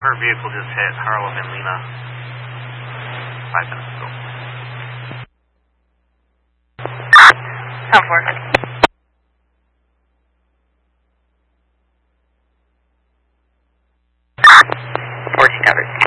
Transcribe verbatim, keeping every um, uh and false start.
Her vehicle just hit Harlem and Lima five minutes ago. Come for it. fourteen covered.